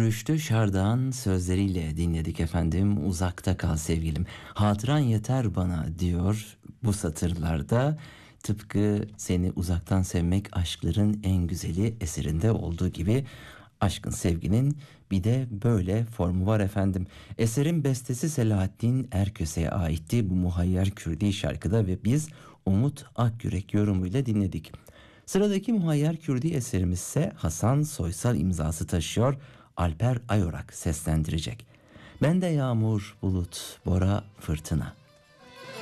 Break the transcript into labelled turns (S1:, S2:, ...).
S1: Rüştü Şardağ'ın sözleriyle dinledik efendim. Uzakta kal sevgilim. Hatıran yeter bana diyor bu satırlarda. Tıpkı Seni Uzaktan Sevmek Aşkların En Güzeli eserinde olduğu gibi aşkın sevginin bir de böyle formu var efendim. Eserin bestesi Selahattin Erköse'ye aitti bu Muhayyer Kürdi şarkıda ve biz Umut Akyürek yorumuyla dinledik. Sıradaki Muhayyer Kürdi eserimiz ise Hasan Soysal imzası taşıyor. Alper Ayorak seslendirecek. Ben de yağmur, bulut, bora, fırtına.